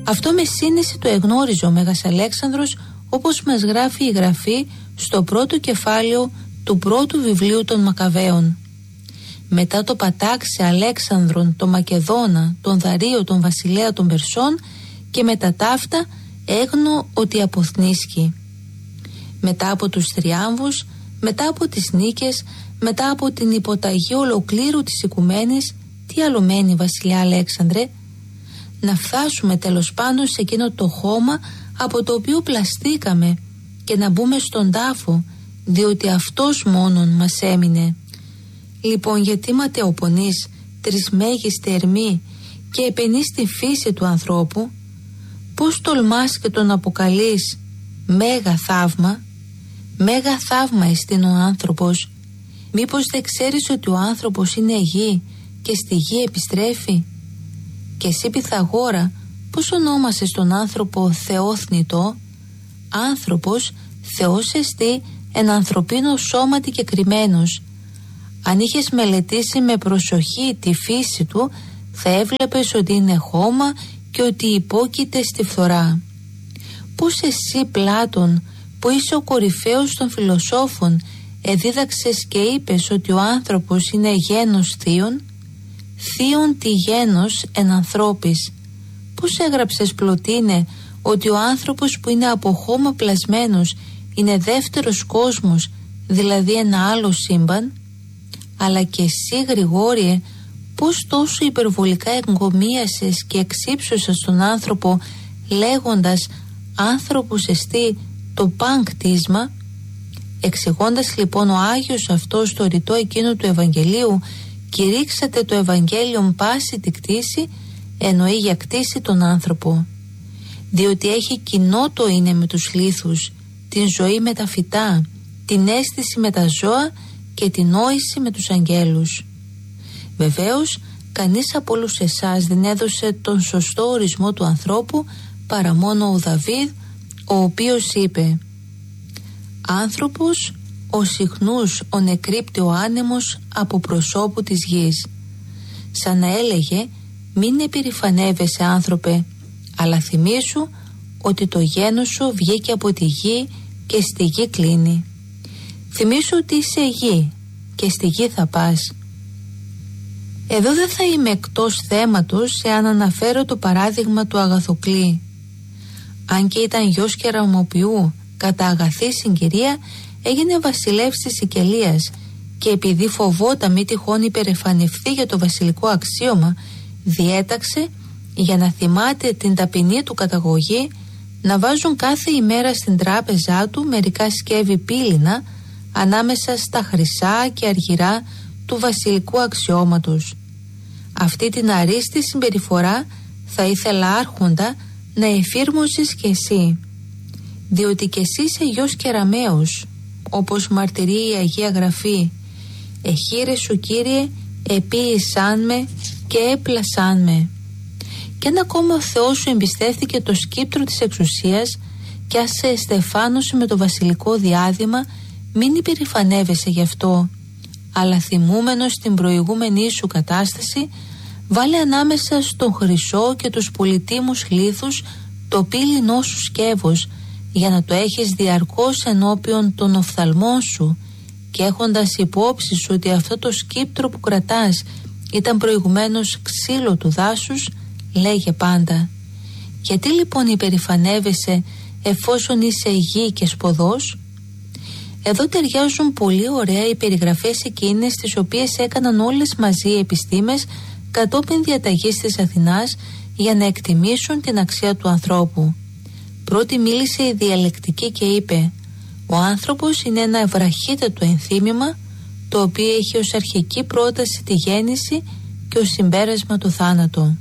Αυτό με σύνεση το εγνώριζε ο Μέγας Αλέξανδρος, όπως μας γράφει η Γραφή στο πρώτο κεφάλαιο του πρώτου βιβλίου των Μακαβαίων. Μετά το πατάξε Αλέξανδρον, τον Μακεδόνα, τον Δαρείο, τον βασιλέα των Περσών, και μετά ταύτα έγνω ότι αποθνίσκει. Μετά από τους θριάμβους, μετά από τις νίκες, μετά από την υποταγή ολοκλήρου της οικουμένης, τι άλλο μένει, βασιλιά Αλέξανδρε? Να φτάσουμε τέλος πάντων σε εκείνο το χώμα από το οποίο πλαστήκαμε και να μπούμε στον τάφο, διότι αυτός μόνον μας έμεινε. Λοιπόν, γιατί ματαιοπονείς, τρισμέγιστη ερμή, και επενείς τη φύση του ανθρώπου? Πώς τολμάς και τον αποκαλείς μέγα θαύμα? Μέγα θαύμα εστίν ο άνθρωπος. Μήπως δεν ξέρεις ότι ο άνθρωπος είναι γη και στη γη επιστρέφει? Και εσύ, Πυθαγόρα, πώς ονόμασες τον άνθρωπο θεόθνητο? Άνθρωπος, Θεός εστί εν ανθρωπίνο σώματι και κρυμμένος. Αν είχες μελετήσει με προσοχή τη φύση του, θα έβλεπες ότι είναι χώμα και ότι υπόκειται στη φθορά. Πώς εσύ, Πλάτων, που είσαι ο κορυφαίος των φιλοσόφων, εδίδαξες και είπες ότι ο άνθρωπος είναι γένος θείον? Θείον τη γένος εν ανθρώπης. Πώς έγραψες, Πλωτίνε, ότι ο άνθρωπος που είναι από χώμα πλασμένος είναι δεύτερος κόσμος, δηλαδή ένα άλλο σύμπαν? Αλλά και εσύ, Γρηγόριε, πώς τόσο υπερβολικά εγκομίασες και εξύψωσες τον άνθρωπο, λέγοντας άνθρωπος εστί το παν κτίσμα? Εξηγώντας λοιπόν ο Άγιος αυτός το ρητό εκείνο του Ευαγγελίου, κηρύξατε το Ευαγγέλιον πάση τη κτήση, εννοεί για κτήση τον άνθρωπο, διότι έχει κοινό το είναι με τους λίθους, την ζωή με τα φυτά, την αίσθηση με τα ζώα και την νόηση με τους αγγέλους. Βεβαίως, κανείς από όλους εσάς δεν έδωσε τον σωστό ορισμό του ανθρώπου παρά μόνο ο Δαβίδ, ο οποίος είπε: «Άνθρωπος, ο συχνούς ο νεκρύπτει ο άνεμος από προσώπου της γης». Σαν να έλεγε: μην επιρρηφανεύεσαι, άνθρωπε, αλλά θυμήσου ότι το γένος σου βγήκε από τη γη και στη γη κλείνει. Θυμήσου ότι είσαι γη και στη γη θα πας. Εδώ δεν θα είμαι εκτός θέματος εάν αναφέρω το παράδειγμα του Αγαθοκλή. Αν και ήταν γιος Κεραμοποιού, κατά αγαθή συγκυρία έγινε βασιλεύς της Σικελίας, και επειδή φοβόταν μη τυχόν υπερεφανευθεί για το βασιλικό αξίωμα, διέταξε, για να θυμάται την ταπεινή του καταγωγή, να βάζουν κάθε ημέρα στην τράπεζά του μερικά σκεύη πύληνα ανάμεσα στα χρυσά και αργυρά του βασιλικού αξιώματος. Αυτή την αρίστη συμπεριφορά θα ήθελα, άρχοντα, να εφήρμοζεις κι εσύ, διότι κι εσύ είσαι γιος Κεραμέως, όπως μαρτυρεί η Αγία Γραφή. Εχείρε σου, Κύριε, επίησάν με και έπλασάν με. Και αν ακόμα ο Θεός σου εμπιστεύτηκε το σκύπτρο της εξουσίας και ας σε εστεφάνωσε με το βασιλικό διάδημα, μην υπερηφανεύεσαι γι' αυτό, αλλά θυμούμενος την προηγούμενη σου κατάσταση, βάλε ανάμεσα στον χρυσό και τους πολυτίμους λίθους το πύληνό σου σκεύος, για να το έχεις διαρκώς ενώπιον των οφθαλμών σου, και έχοντας υπόψη σου ότι αυτό το σκύπτρο που κρατάς ήταν προηγουμένως ξύλο του δάσους, λέγε πάντα: γιατί λοιπόν υπερηφανεύεσαι εφόσον είσαι γη και σποδός? Εδώ ταιριάζουν πολύ ωραία οι περιγραφές εκείνες τις οποίες έκαναν όλες μαζί οι επιστήμες κατόπιν διαταγής της Αθηνάς για να εκτιμήσουν την αξία του ανθρώπου. Πρώτη μίλησε η διαλεκτική και είπε: ο άνθρωπος είναι ένα ευραχύτατο ενθύμημα, το οποίο έχει ως αρχική πρόταση τη γέννηση και ως συμπέρασμα το θάνατο.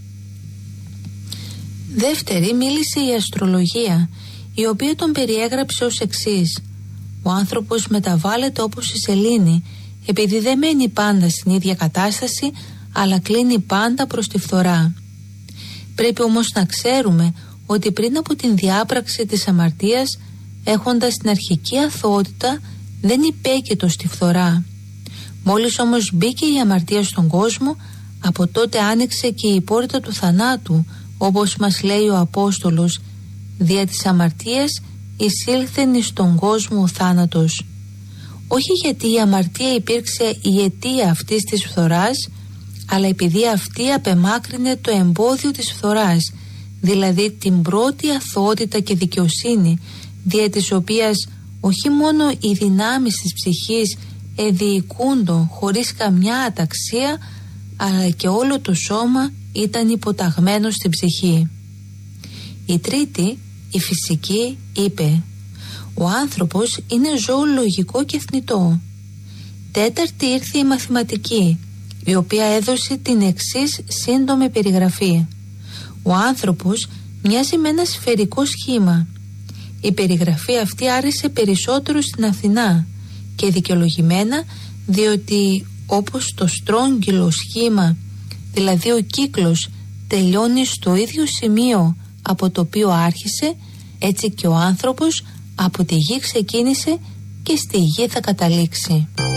Δεύτερη μίλησε η αστρολογία, η οποία τον περιέγραψε ως εξής: ο άνθρωπος μεταβάλλεται όπως η σελήνη, επειδή δεν μένει πάντα στην ίδια κατάσταση, αλλά κλείνει πάντα προς τη φθορά. Πρέπει όμως να ξέρουμε ότι πριν από την διάπραξη της αμαρτίας, έχοντας την αρχική αθωότητα, δεν υπέκειτο στη φθορά. Μόλις όμως μπήκε η αμαρτία στον κόσμο, από τότε άνοιξε και η πόρτα του θανάτου, όπως μας λέει ο Απόστολος, δια της αμαρτίας εισήλθεν εις τον κόσμο ο θάνατος. Όχι γιατί η αμαρτία υπήρξε η αιτία αυτής της φθοράς, αλλά επειδή αυτή απεμάκρυνε το εμπόδιο της φθοράς, δηλαδή την πρώτη αθωότητα και δικαιοσύνη, δια της οποίας όχι μόνο οι δυνάμεις της ψυχής εδιοικούντο χωρίς καμιά αταξία, αλλά και όλο το σώμα ήταν υποταγμένο στην ψυχή. Η τρίτη, η φυσική, είπε: ο άνθρωπος είναι ζώο λογικό και θνητό. Τέταρτη ήρθε η μαθηματική, η οποία έδωσε την εξής σύντομη περιγραφή: ο άνθρωπος μοιάζει με ένα σφαιρικό σχήμα. Η περιγραφή αυτή άρεσε περισσότερο στην Αθηνά και δικαιολογημένα, διότι όπως το στρόγγυλο σχήμα, δηλαδή ο κύκλος, τελειώνει στο ίδιο σημείο από το οποίο άρχισε, έτσι και ο άνθρωπος από τη γη ξεκίνησε και στη γη θα καταλήξει.